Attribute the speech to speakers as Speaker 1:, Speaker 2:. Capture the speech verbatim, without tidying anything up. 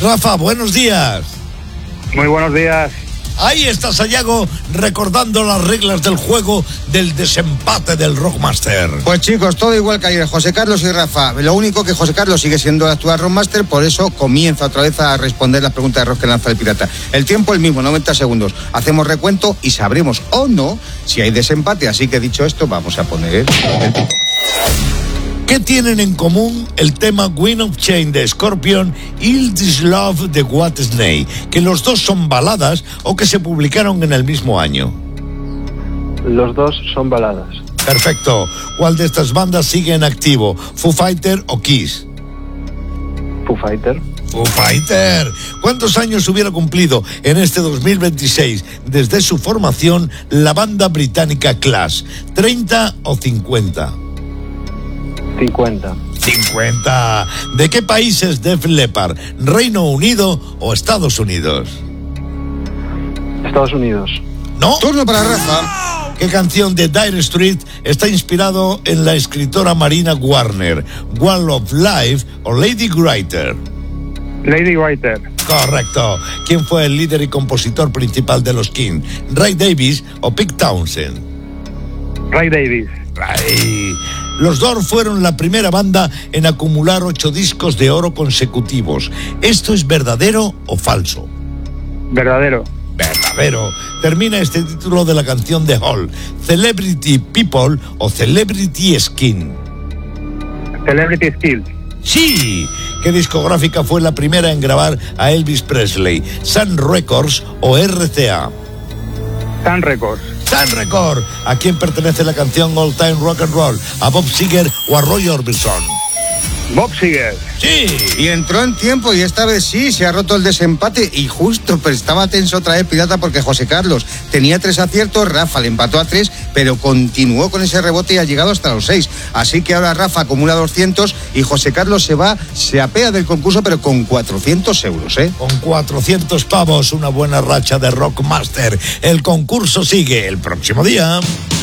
Speaker 1: Rafa, buenos días.
Speaker 2: Muy buenos días.
Speaker 1: Ahí está Sayago recordando las reglas del juego del desempate del Rockmaster.
Speaker 3: Pues chicos, todo igual que ayer, José Carlos y Rafa. Lo único que José Carlos sigue siendo el actual Rockmaster, por eso comienza otra vez a responder las preguntas de rock que lanza el pirata. El tiempo el mismo, noventa segundos. Hacemos recuento y sabremos o no si hay desempate. Así que dicho esto, vamos a poner el...
Speaker 1: ¿Qué tienen en común el tema Wind of Change de Scorpion y This Love de Whitesnake? Que los dos son baladas o que se publicaron en el mismo año.
Speaker 2: Los dos son baladas.
Speaker 1: Perfecto. ¿Cuál de estas bandas sigue en activo? ¿Foo Fighter o Kiss?
Speaker 2: Foo Fighter.
Speaker 1: Foo Fighter. ¿Cuántos años hubiera cumplido en este dos mil veintiséis desde su formación la banda británica Clash? ¿treinta o cincuenta?
Speaker 2: cincuenta.
Speaker 1: cincuenta. ¿De qué país es Def Leppard? ¿Reino Unido o Estados Unidos?
Speaker 2: Estados Unidos.
Speaker 1: ¿No?
Speaker 3: Turno para Rafa.
Speaker 1: ¿Qué canción de Dire Straits está inspirado en la escritora Marina Warner? ¿Wall of Life o Lady Writer?
Speaker 2: Lady Writer.
Speaker 1: Correcto. ¿Quién fue el líder y compositor principal de los Kings? ¿Ray Davies o Pete Townshend?
Speaker 2: Ray Davies.
Speaker 1: Ray. Los Doors fueron la primera banda en acumular ocho discos de oro consecutivos. ¿Esto es verdadero o falso?
Speaker 2: Verdadero.
Speaker 1: Verdadero. Termina este título de la canción de Hall. ¿Celebrity People o Celebrity Skin?
Speaker 2: Celebrity Skills.
Speaker 1: Sí. ¿Qué discográfica fue la primera en grabar a Elvis Presley? ¿Sun Records o R C A?
Speaker 2: Sun Records.
Speaker 1: Sun Record. ¿A quién pertenece la canción All Time Rock and Roll? ¿A Bob Seger o a Roy Orbison?
Speaker 2: Bob Seger.
Speaker 1: Sí.
Speaker 3: Y entró en tiempo y esta vez sí, se ha roto el desempate y justo, pero estaba tenso otra vez pirata porque José Carlos tenía tres aciertos, Rafa le empató a tres, pero continuó con ese rebote y ha llegado hasta los seis. Así que ahora Rafa acumula doscientos y José Carlos se va, se apea del concurso, pero con cuatrocientos euros, ¿eh?
Speaker 1: Con cuatrocientos pavos, una buena racha de Rockmaster. El concurso sigue el próximo día.